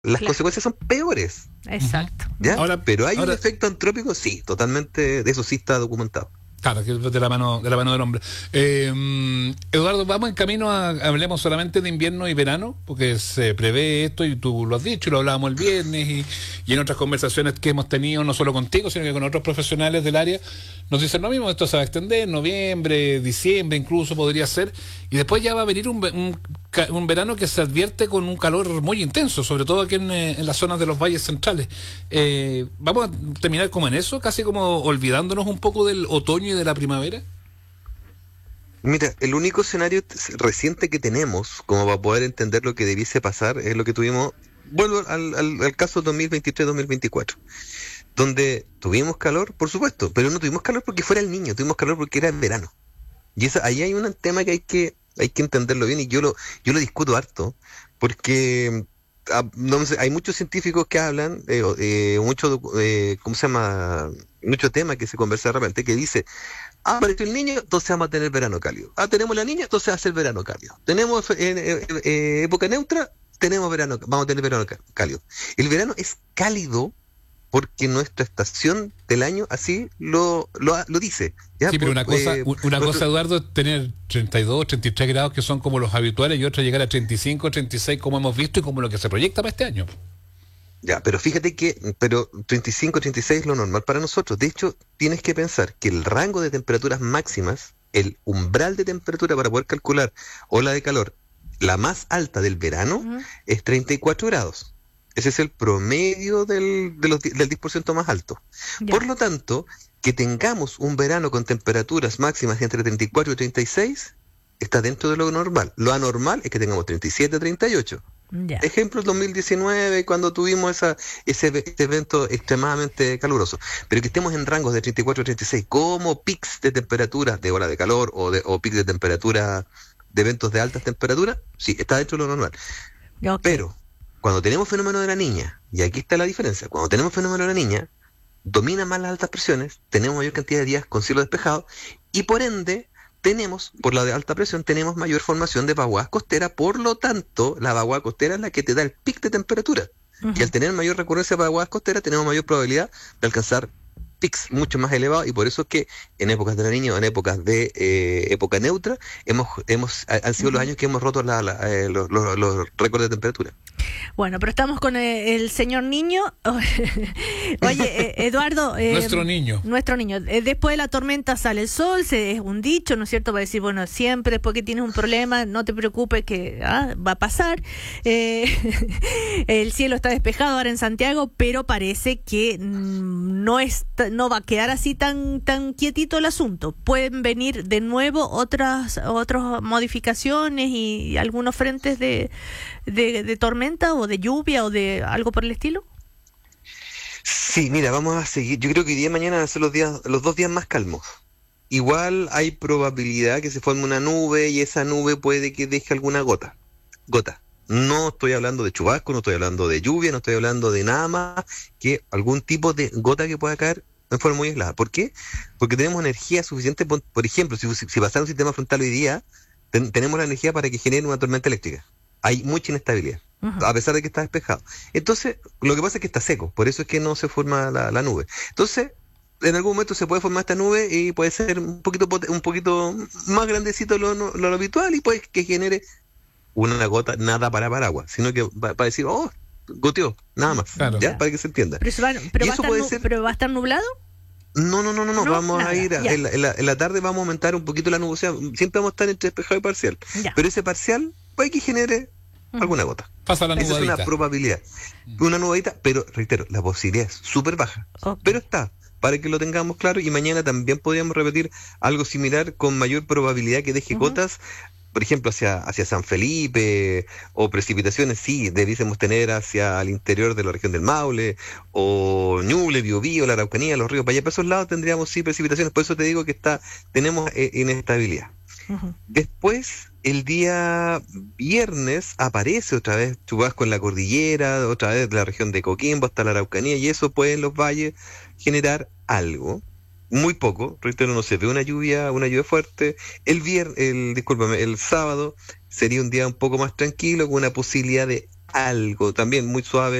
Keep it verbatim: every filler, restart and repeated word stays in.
las Claro. consecuencias son peores. Exacto. ¿Ya? Ahora- Pero hay ahora- un efecto antrópico, sí, totalmente, de eso sí está documentado. Claro, que es de la mano, de la mano del hombre. Eh, Eduardo, vamos en camino a, hablemos solamente de invierno y verano, porque se prevé esto y tú lo has dicho, y lo hablábamos el viernes y, y en otras conversaciones que hemos tenido, no solo contigo, sino que con otros profesionales del área, nos dicen lo mismo, esto se va a extender, noviembre, diciembre incluso podría ser, y después ya va a venir un, ve- un, ca- un verano que se advierte con un calor muy intenso, sobre todo aquí en, eh, en las zonas de los valles centrales. Eh, vamos a terminar como en eso, casi como olvidándonos un poco del otoño y de la primavera. Mira, el único escenario t- reciente que tenemos como para poder entender lo que debiese pasar es lo que tuvimos, vuelvo al, al, al caso dos mil veintitrés dos mil veinticuatro, donde tuvimos calor, por supuesto, pero no tuvimos calor porque fuera el niño, tuvimos calor porque era el verano. Y esa, ahí hay un tema que hay que hay que entenderlo bien y yo lo yo lo discuto harto porque ah, no sé, hay muchos científicos que hablan, eh, eh, mucho, docu- eh, ¿cómo se llama? Mucho tema que se conversa de repente que dice, ah, apareció el niño, entonces vamos a tener verano cálido. Ah, tenemos la niña, entonces va a ser verano cálido. Tenemos eh, eh, eh, época neutra, tenemos verano, vamos a tener verano cá- cálido. El verano es cálido porque nuestra estación del año así lo lo, lo dice. ¿ya? Sí, pero Por- una cosa, eh, u- una nuestro- cosa, Eduardo, es tener treinta y dos, treinta y tres grados que son como los habituales y otra llegar a treinta y cinco, treinta y seis como hemos visto y como lo que se proyecta para este año. Ya, pero fíjate que, pero treinta y cinco, treinta y seis es lo normal para nosotros. De hecho, tienes que pensar que el rango de temperaturas máximas, el umbral de temperatura para poder calcular ola de calor, la más alta del verano, Ujú. es treinta y cuatro grados. Ese es el promedio del, de los, di- del diez por ciento más alto. Ya. Por lo tanto, que tengamos un verano con temperaturas máximas entre treinta y cuatro y treinta y seis, está dentro de lo normal. Lo anormal es que tengamos treinta y siete, treinta y ocho. Ya. Ejemplo, dos mil diecinueve, cuando tuvimos esa, ese, eve- ese evento extremadamente caluroso. Pero que estemos en rangos de treinta y cuatro a treinta y seis, como pics de temperatura de hora de calor o, de, o pics de temperatura de eventos de altas temperaturas, sí, está dentro de lo normal. Ya, ok. Pero, cuando tenemos fenómeno de la niña, y aquí está la diferencia, cuando tenemos fenómeno de la niña, domina más las altas presiones, tenemos mayor cantidad de días con cielo despejado, y por ende, tenemos, por la de alta presión, tenemos mayor formación de vaguadas costeras, por lo tanto, la vaguada costera es la que te da el pic de temperatura. Ujú. Y al tener mayor recurrencia de vaguadas costeras, tenemos mayor probabilidad de alcanzar pics mucho más elevados, y por eso es que en épocas de la niña o en épocas de eh, época neutra, hemos, hemos, ha- han sido los Ujú. años que hemos roto la- la, eh, los, los- los récords de temperatura. Bueno, pero estamos con eh, el señor niño. Oye, eh, Eduardo. eh, Nuestro niño. Nuestro niño. Eh, Después de la tormenta sale el sol, se, es un dicho, ¿no es cierto? Va a decir, bueno, siempre después que tienes un problema, no te preocupes que ah, va a pasar. Eh, el cielo está despejado ahora en Santiago, pero parece que mm, no está, no va a quedar así tan tan quietito el asunto. Pueden venir de nuevo otras otras modificaciones y algunos frentes de, de, de tormenta o de lluvia o de algo por el estilo. Sí, mira, vamos a seguir. Yo creo que hoy día y mañana van a ser los días, los dos días más calmos. Igual hay probabilidad que se forme una nube y esa nube puede que deje alguna gota. Gota. No estoy hablando de chubasco, no estoy hablando de lluvia, no estoy hablando de nada más que algún tipo de gota que pueda caer en forma muy aislada. ¿Por qué? Porque tenemos energía suficiente. Por, por ejemplo, si, si pasara un sistema frontal hoy día, ten- tenemos la energía para que genere una tormenta eléctrica. Hay mucha inestabilidad, Ujú. a pesar de que está despejado. Entonces, lo que pasa es que está seco, por eso es que no se forma la, la nube. Entonces, en algún momento se puede formar esta nube y puede ser un poquito pot- un poquito más grandecito lo, lo, lo habitual y puede que genere una gota, nada para paraguas, sino que va- para decir, oh, goteó, nada más, Claro. ya, para que se entienda. Pero, se va, pero, Y va a eso estar puede nu- ser- pero va a estar nublado. No, no, no, no, no, No, vamos nada, a ir, a- ya. en, la, en la- en la tarde vamos a aumentar un poquito la nubosidad, siempre vamos a estar entre despejado y parcial, Ya. pero ese parcial puede que genere Ujú. alguna gota. Pasa la Esa es una nubadita. probabilidad. Una nubadita, pero reitero, la posibilidad es súper baja. Ok. Pero está, para que lo tengamos claro, y mañana también podríamos repetir algo similar con mayor probabilidad que deje Ujú. gotas, por ejemplo, hacia, hacia San Felipe, o precipitaciones, sí, debiésemos tener hacia el interior de la región del Maule, o Ñuble, Biobío, la Araucanía, los ríos, para allá, para esos lados tendríamos sí precipitaciones, por eso te digo que está, tenemos eh, inestabilidad. Ujú. Después, el día viernes, aparece otra vez chubasco en la cordillera, otra vez de la región de Coquimbo hasta la Araucanía, y eso puede en los valles generar algo, muy poco, reitero, no se ve una lluvia, una lluvia fuerte. El viernes, el, discúlpame, el sábado sería un día un poco más tranquilo, con una posibilidad de algo, también muy suave.